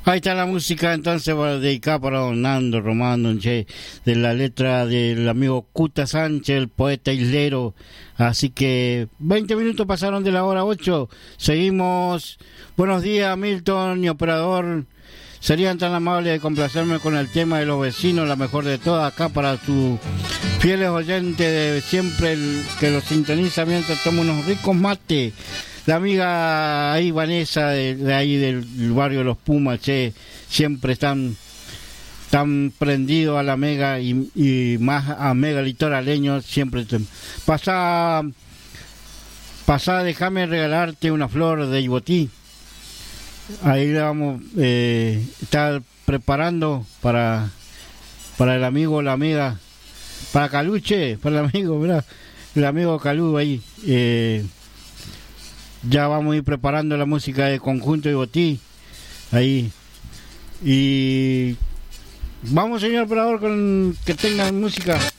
Ahí está la música entonces dedicada para don Nando Romano, de la letra del amigo Cuta Sánchez, el poeta islero. Así que 20 minutos pasaron de la hora 8. Seguimos. Buenos días, Milton y operador. Serían tan amables de complacerme con el tema de los vecinos, la mejor de todas, acá para sus fieles oyentes de siempre que los sintoniza mientras toma unos ricos mates. La amiga ahí, Vanessa, de ahí del barrio de Los Pumas, siempre están prendidos a la mega y más a mega litoraleño, siempre. Pasá, déjame regalarte una flor de Ibotí. Ahí le vamos a estar preparando para el amigo o la amiga, para Caluche, para el amigo, ¿verdad? El amigo Calú ahí. Ya vamos a ir preparando la música de Conjunto Ibotí ahí. Y vamos, señor operador, con que tengan música.